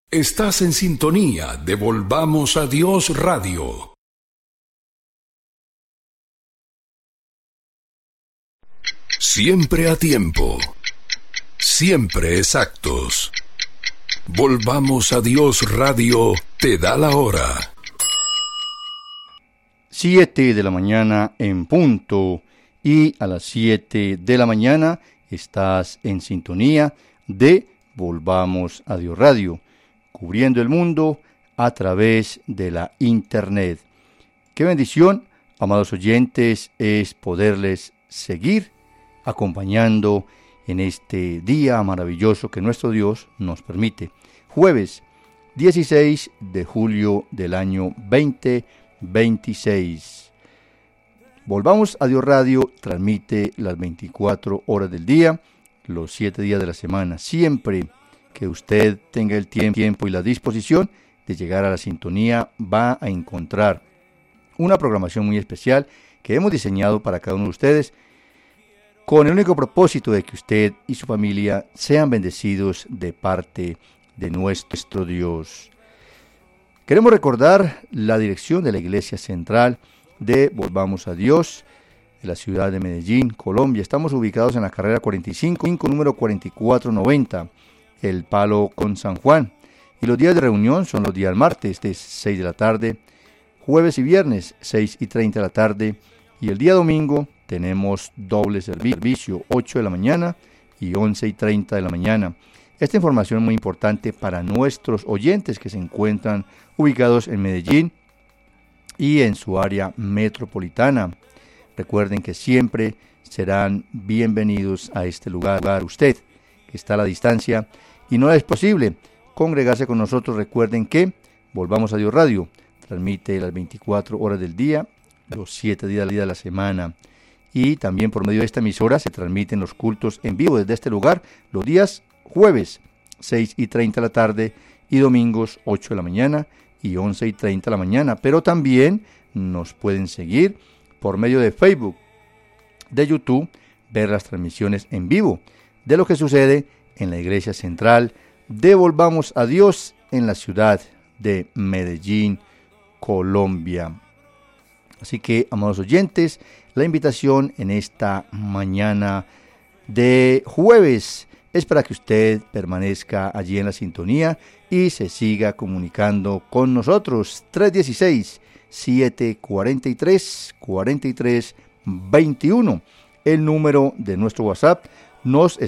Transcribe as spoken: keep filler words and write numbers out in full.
Estás en sintonía de Volvamos a Dios Radio. Siempre a tiempo, siempre exactos. Volvamos a Dios Radio te da la hora. Siete de la mañana en punto, y a las siete de la mañana estás en sintonía de Volvamos a Dios Radio, cubriendo el mundo a través de la internet. Qué bendición, amados oyentes, es poderles seguir acompañando en este día maravilloso que nuestro Dios nos permite. Jueves dieciséis de julio del año veinte veintiséis. Volvamos a Dios Radio transmite las veinticuatro horas del día, los siete días de la semana, siempre que usted tenga el tiempo y la disposición de llegar a la sintonía, va a encontrar una programación muy especial que hemos diseñado para cada uno de ustedes, con el único propósito de que usted y su familia sean bendecidos de parte de nuestro Dios. Queremos recordar la dirección de la Iglesia Central de Volvamos a Dios, en la ciudad de Medellín, Colombia. Estamos ubicados en la carrera cuarenta y cinco, número cuarenta y cuatro noventa. El Palo con San Juan. Y los días de reunión son los días martes de seis de la tarde, jueves y viernes seis y treinta de la tarde, y el día domingo tenemos doble servicio, ocho de la mañana y once y treinta de la mañana. Esta información es muy importante para nuestros oyentes que se encuentran ubicados en Medellín y en su área metropolitana. Recuerden que siempre serán bienvenidos a este lugar. Usted que está a la distancia y no es posible congregarse con nosotros, recuerden que Volvamos a Dios Radio transmite las veinticuatro horas del día, los siete días de la semana, y también por medio de esta emisora se transmiten los cultos en vivo desde este lugar los días jueves seis y treinta de la tarde y domingos ocho de la mañana y once y treinta de la mañana, pero también nos pueden seguir por medio de Facebook, de YouTube, ver las transmisiones en vivo de lo que sucede en la Iglesia Central de Volvamos a Dios en la ciudad de Medellín, Colombia. Así que, amados oyentes, la invitación en esta mañana de jueves es para que usted permanezca allí en la sintonía y se siga comunicando con nosotros. Tres uno seis, siete cuatro tres, cuatro tres dos uno, el número de nuestro WhatsApp. Nos